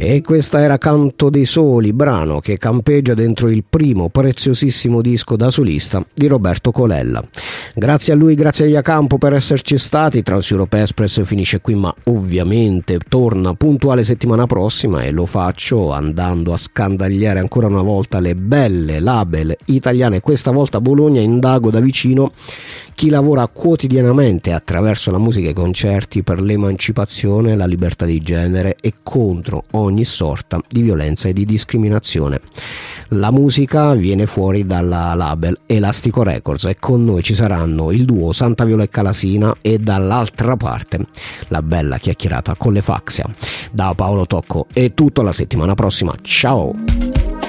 E questa era Canto dei Soli, brano che campeggia dentro il primo preziosissimo disco da solista di Roberto Colella. Grazie a lui, grazie a Iacampo per esserci stati. Trans-Europe Express finisce qui, ma ovviamente torna puntuale settimana prossima, e lo faccio andando a scandagliare ancora una volta le belle label italiane. Questa volta a Bologna indago da vicino chi lavora quotidianamente attraverso la musica e i concerti per l'emancipazione, la libertà di genere e contro ogni sorta di violenza e di discriminazione. La musica viene fuori dalla label Elastico Records, e con noi ci saranno il duo Santa Viola e Calasina, e dall'altra parte la bella chiacchierata con le Faxia. Da Paolo Tocco è tutto, la settimana prossima, ciao!